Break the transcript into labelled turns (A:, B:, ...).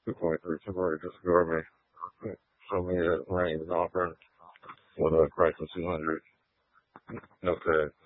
A: 2.3 temporary disability. Show me that range offering with a price of 200. Okay.